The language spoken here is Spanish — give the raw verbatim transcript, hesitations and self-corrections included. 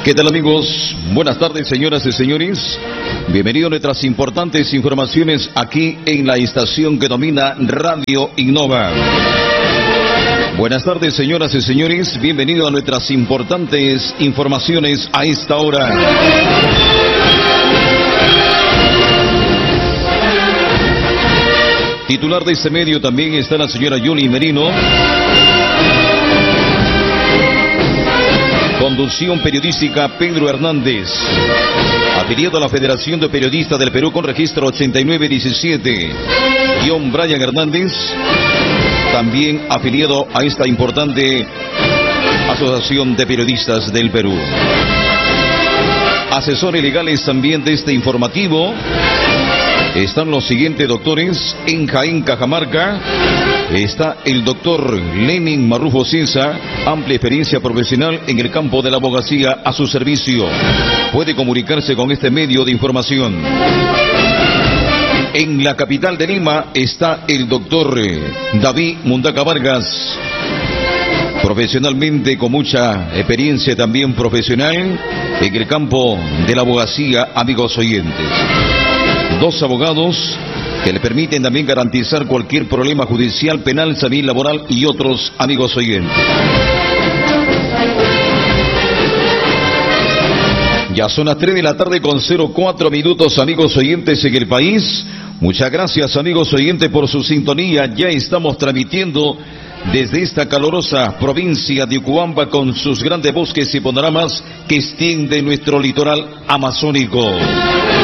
¿Qué tal, amigos? Buenas tardes, señoras y señores. Bienvenidos a nuestras importantes informaciones aquí en la estación que domina Radio Innova. Buenas tardes, señoras y señores. Bienvenidos a nuestras importantes informaciones a esta hora. Titular de este medio también está la señora Yoli Merino. Conducción periodística Pedro Hernández. Afiliado a la Federación de Periodistas del Perú con registro ochenta y nueve diecisiete. Guión Brian Hernández. También afiliado a esta importante Asociación de Periodistas del Perú. Asesores legales también de este informativo están los siguientes doctores. En Jaén, Cajamarca, está el doctor Lenin Marrufo César, amplia experiencia profesional en el campo de la abogacía a su servicio. Puede comunicarse con este medio de información. En la capital de Lima está el doctor David Mundaca Vargas, profesionalmente con mucha experiencia también profesional en el campo de la abogacía, amigos oyentes. Dos abogados que le permiten también garantizar cualquier problema judicial, penal, civil, laboral y otros, amigos oyentes. Ya son las tres de la tarde con cero cuatro minutos, amigos oyentes en el país. Muchas gracias, amigos oyentes, por su sintonía. Ya estamos transmitiendo desde esta calurosa provincia de Ucuamba con sus grandes bosques y panoramas que extiende nuestro litoral amazónico.